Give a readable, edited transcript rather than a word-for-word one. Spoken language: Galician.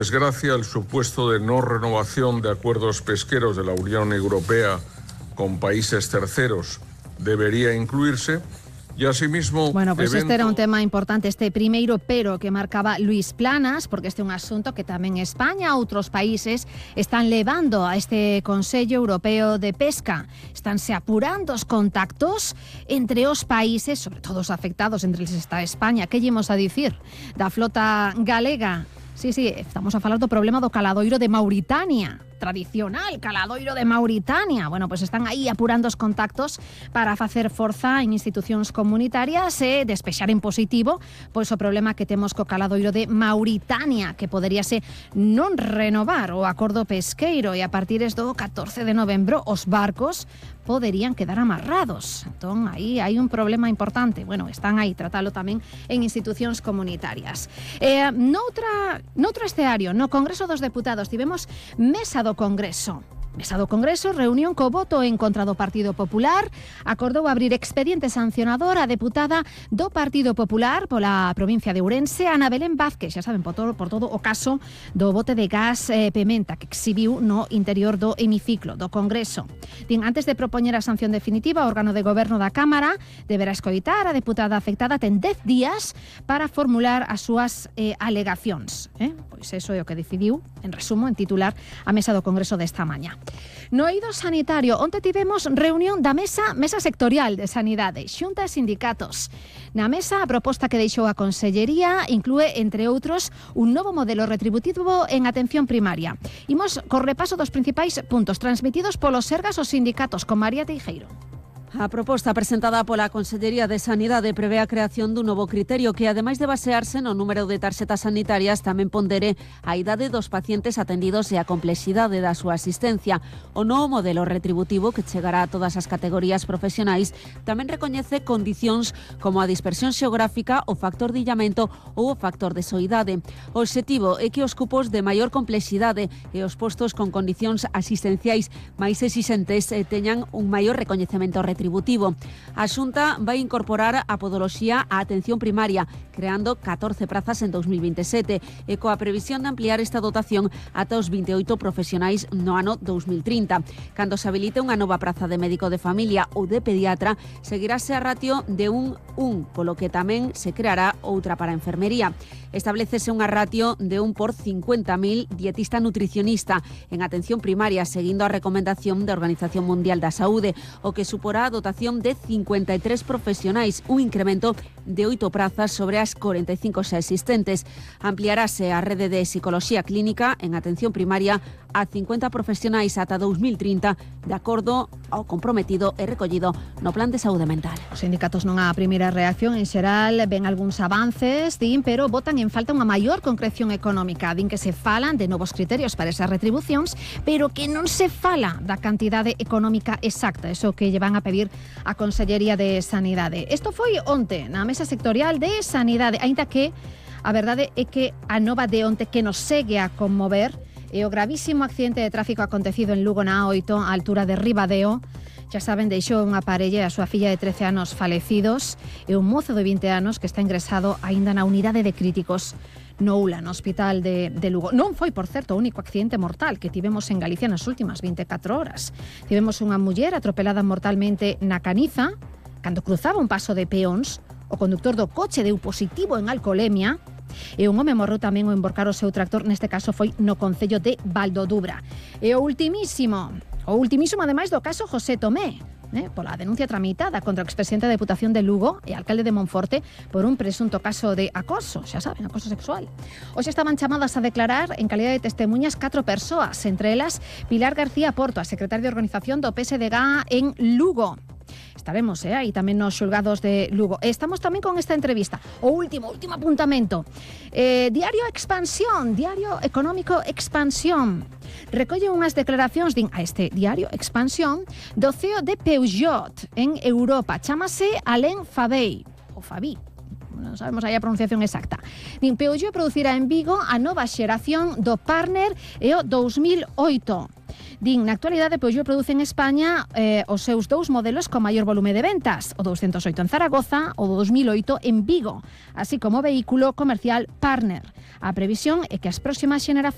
desgracia, el supuesto de no renovación de acuerdos pesqueros de la Unión Europea con países terceros debería incluirse. Y asimismo, bueno, pues este era un tema importante, este primeiro pero que marcaba Luis Planas, porque este é un asunto que tamén España e outros países están levando a este Consello Europeo de Pesca. Estánse apurando os contactos entre os países, sobre todo os afectados, entre eles está España. Que llemos a dicir da flota galega? Sí, estamos a falar do problema do caladoiro de Mauritania. Tradicional caladoiro de Mauritania. Bueno, pues están aí apurando os contactos para facer forza en institucións comunitarias e despexar en positivo pois o problema que temos co caladoiro de Mauritania, que poderíase non renovar o acordo pesqueiro e a partir do 14 de novembro os barcos poderían quedar amarrados. Entón, aí hai un problema importante. Bueno, están aí tratalo tamén en institucións comunitarias. Noutro escenario, no Congreso dos Deputados tivemos mesa do Congreso. Reunión co voto en contra do Partido Popular. Acordou abrir expediente sancionador a deputada do Partido Popular pola provincia de Ourense, Ana Belén Vázquez, xa saben, por todo o caso do bote de gas pementa que exhibiu no interior do hemiciclo do Congreso. Antes de propoñer a sanción definitiva, o órgano de goberno da Cámara deberá escoitar a deputada afectada, ten 10 días para formular as súas alegacións. Pois eso é o que decidiu, en resumo, en titular, a mesa do Congreso desta mañá. No eido sanitario, onte tivemos reunión da mesa sectorial de Sanidade, Xunta e sindicatos. Na mesa, a proposta que deixou a Consellería inclúe, entre outros, un novo modelo retributivo en atención primaria. Imos co repaso dos principais puntos transmitidos polos sergas os sindicatos con María Teijeiro. A proposta presentada pola Consellería de Sanidade prevé a creación dun novo criterio que, ademais de basearse no número de tarxetas sanitarias, tamén pondere a idade dos pacientes atendidos e a complexidade da súa asistencia. O novo modelo retributivo, que chegará a todas as categorías profesionais, tamén recoñece condicións como a dispersión xeográfica, o factor de illamento ou o factor de soidade. O obxectivo é que os cupos de maior complexidade e os postos con condicións asistenciais máis exixentes teñan un maior recoñecemento retributivo. A Xunta vai incorporar a podoloxía á atención primaria, creando 14 prazas en 2027 e coa previsión de ampliar esta dotación ata os 28 profesionais no ano 2030. Cando se habilite unha nova praza de médico de familia ou de pediatra, seguirase a ratio de 1, polo que tamén se creará outra para enfermería. Establecese unha ratio de 1 por 50.000 dietista nutricionista en atención primaria, seguindo a recomendación da Organización Mundial da Saúde, o que suporá a dotación de 53 profesionais, un incremento de 8 prazas sobre as 45 xa existentes. Ampliarase a rede de psicoloxía clínica en atención primaria a 50 profesionais ata 2030, de acordo ao comprometido e recollido no Plan de Saúde Mental. Os sindicatos nunha primeira reacción en xeral ven algúns avances, pero botan en falta unha maior concreción económica. Din que se falan de novos criterios para esas retribucións, pero que non se fala da cantidade económica exacta, eso que lle van a pedir a Consellería de Sanidade. Isto foi onte na mesa sectorial de Sanidade, aínda que a verdade é que a nova de onte que nos segue a conmover é o gravísimo accidente de tráfico acontecido en Lugo na A8, á altura de Ribadeo. Xa saben, deixou unha parella e a súa filla de 13 anos falecidos e un mozo de 20 anos que está ingresado aínda na unidade de críticos no ULA, no hospital de Lugo. Non foi, por certo, o único accidente mortal que tivemos en Galicia nas últimas 24 horas. Tivemos unha muller atropelada mortalmente na Caniza, cando cruzaba un paso de peóns. O conductor do coche deu positivo en alcoholemia e un home morreu tamén ao emborcar o seu tractor, neste caso foi no concello de Valdodubra. E o ultimísimo ademais do caso José Tomé, pola denuncia tramitada contra o expresidente da Deputación de Lugo e alcalde de Monforte por un presunto caso de acoso, xa saben, acoso sexual. Hoxe estaban chamadas a declarar en calidad de testemunhas 4 persoas, entre elas Pilar García Porto, a secretaria de organización do PSDG en Lugo. Estaremos aí tamén nos xulgados de Lugo. Estamos tamén con esta entrevista. O último apuntamento. Diario Expansión, Diario Económico Expansión. Recolle unhas declaracións a este Diario Expansión do CEO de Peugeot en Europa. Chámase Alain Fabey, ou Fabi. Non sabemos aí a pronunciación exacta. Peugeot producirá en Vigo a nova xeración do Partner e o 2008. Na actualidade, Peugeot produce en España os seus 2 modelos con maior volume de ventas, o 208 en Zaragoza, o 2008 en Vigo, así como o vehículo comercial Partner. A previsión é que as próximas xeracións